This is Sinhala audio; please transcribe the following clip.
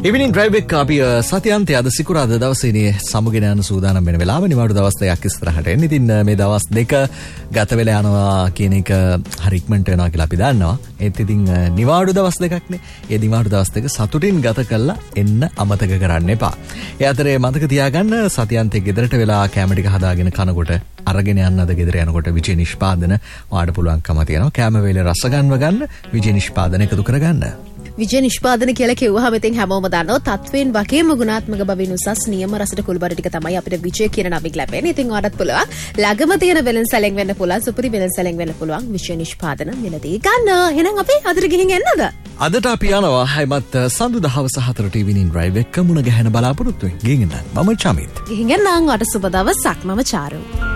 ඉවිනින් ඩ්‍රයිව් එක අපි සතියන්තය අද සිකුරාදා දවසේදී සමුගෙන යන සූදානම් වෙන වෙලාව නිවාඩු දවස් දෙකක් ඉස්සරහට එන්න. ඉතින් මේ දවස් දෙක ගත වෙලා යනවා කියන එක හරි ඉක්මනට වෙනවා කියලා අපි දන්නවා. ඒත් ඉතින් නිවාඩු දවස් දෙකක්නේ. ඒ නිවාඩු දවස් දෙක සතුටින් ගත කරලා එන්න අමතක කරන්න එපා. ඒ අතරේ මතක තියාගන්න සතියන්තයේ ගෙදරට වෙලා කැම ටික හදාගෙන කනකොට අරගෙන යන්න අද ගෙදර යනකොට විජේ නිෂ්පාදන වාඩ පුළුවන්කම තියෙනවා. කැම වේලේ රස ගන්න විජේ නිෂ්පාදන එකතු කරගන්න. විජය නිෂ්පාදන කියලා කිව්වහම ඉතින් හැමෝම දන්නවා තත්වෙන් වගේම ගුණාත්මක බවින් උසස් නියම රසට කුළුබඩ ටික තමයි අපිට විජය කියන නමින් ලැබෙන්නේ. ඉතින් ඔයාලට පුළුවන් ළඟම තියෙන වෙළෙන්සැලෙන් වෙන්න පුළුවන් සුපිරි වෙළෙන්සැලෙන් වෙන්න පුළුවන් විජය නිෂ්පාදන මිලදී ගන්න. එහෙනම් අපි අදට ගිහින් එන්නද? අදට අපි යනවා හැමත් සඳු දහවස 4ට ඉවිනින් ඩ්‍රයිව් එක මුණ ගැහෙන බලාපොරොත්තු වෙමින්. ගිහින් එන්න. මම චමිත්. ගිහින් එන්න. ඔයාලට සුබ දවසක්. මම චාරු.